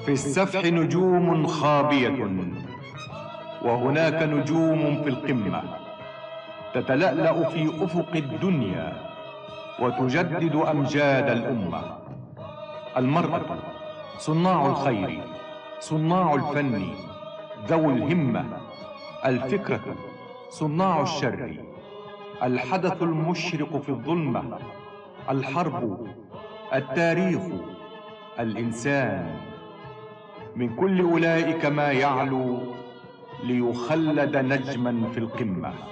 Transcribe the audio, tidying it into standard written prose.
في السفح نجوم خابية، وهناك نجوم في القمة تتلألأ في أفق الدنيا وتجدد أمجاد الأمة. المرأة صناع الخير، صناع الفن، ذو الهمة. الفكرة صناع الشر، الحدث المشرق في الظلمة. الحرب، التاريخ، الإنسان. من كل أولئك ما يعلو ليخلد نجما في القمة.